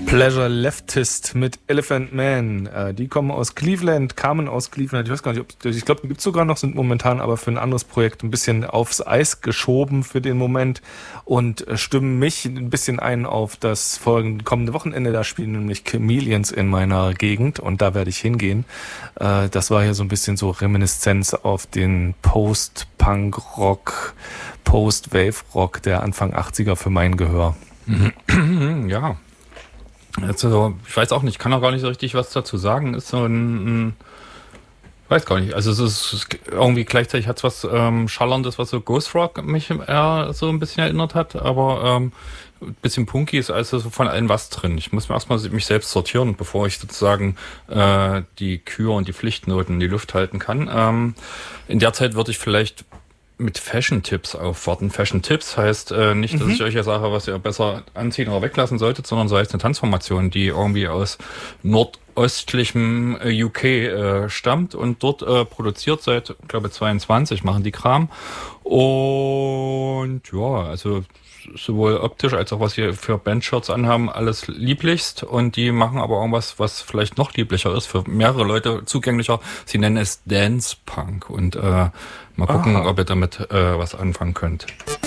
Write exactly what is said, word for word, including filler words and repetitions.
Pleasure Leftist mit Elephant Man. Äh, die kommen aus Cleveland, kamen aus Cleveland. Ich weiß gar nicht, ob, ich glaube, die gibt es sogar noch, sind momentan aber für ein anderes Projekt ein bisschen aufs Eis geschoben für den Moment und äh, stimmen mich ein bisschen ein auf das folgende kommende Wochenende. Da spielen nämlich Chameleons in meiner Gegend und da werde ich hingehen. Äh, das war hier so ein bisschen so Reminiszenz auf den Post-Punk-Rock, Post-Wave-Rock der Anfang achtziger für mein Gehör. Ja. Also, ich weiß auch nicht, kann auch gar nicht so richtig was dazu sagen. Ist so ein, ein weiß gar nicht. Also es ist irgendwie gleichzeitig hat es was ähm, Schallerndes, was so Ghost Rock mich eher so ein bisschen erinnert hat, aber ähm, ein bisschen punky ist also so von allem was drin. Ich muss mir erstmal mich selbst sortieren, bevor ich sozusagen äh, die Kür und die Pflichtnoten in die Luft halten kann. Ähm, in der Zeit würde ich vielleicht mit Fashion-Tipps aufwarten. Fashion-Tipps heißt äh, nicht, dass mhm. ich euch ja sage, was ihr besser anziehen oder weglassen solltet, sondern so heißt eine Tanzformation, die irgendwie aus nordöstlichem äh, U K äh, stammt und dort äh, produziert seit, ich glaube, zweiundzwanzig machen die Kram. Und ja, also sowohl optisch als auch was sie für Bandshirts anhaben, alles lieblichst. Und die machen aber irgendwas, was vielleicht noch lieblicher ist, für mehrere Leute zugänglicher. Sie nennen es Dance Punk. Und äh, mal gucken, Aha. ob ihr damit äh, was anfangen könnt.